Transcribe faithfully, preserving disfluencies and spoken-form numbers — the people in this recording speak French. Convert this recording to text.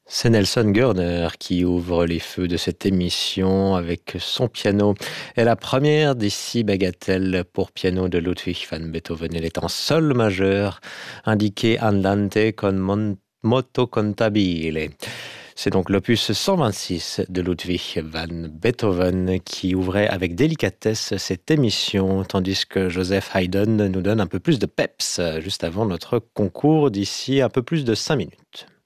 C'est Nelson Gurner qui ouvre les feux de cette émission avec son piano. Et la première des six bagatelles pour piano de Ludwig van Beethoven, elle est en sol majeur, indiquée andante con mon- moto cantabile. C'est donc l'opus cent vingt-six de Ludwig van Beethoven qui ouvrait avec délicatesse cette émission, tandis que Joseph Haydn nous donne un peu plus de peps juste avant notre concours d'ici un peu plus de cinq minutes.